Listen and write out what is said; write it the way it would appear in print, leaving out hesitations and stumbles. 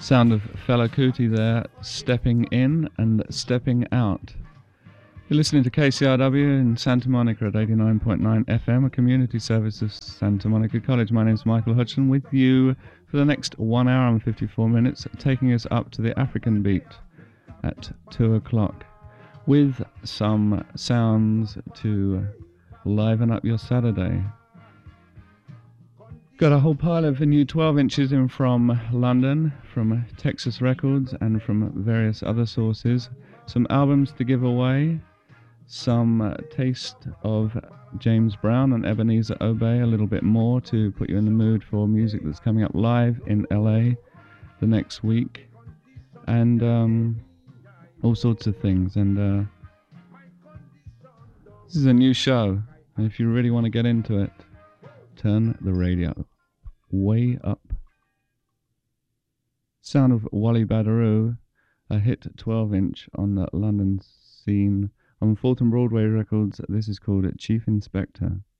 Sound of Fela Kuti there, stepping in and stepping out. You're listening to KCRW in Santa Monica at 89.9 FM, a community service of Santa Monica College. My name's Michael Hutchin, with you for the next 1 hour and 54 minutes, taking us up to the African beat at 2 o'clock, with some sounds to liven up your Saturday. Got a whole pile of new 12 inches in from London, from Texas Records, and from various other sources. Some albums to give away, some taste of James Brown and Ebenezer Obey, a little bit more to put you in the mood for music that's coming up live in LA the next week, and all sorts of things. And this is a new show, and if you really want to get into it, turn the radio way up. Sound of Wally Badarou, a hit 12-inch on the London scene on Fulton Broadway Records. This is called Chief Inspector.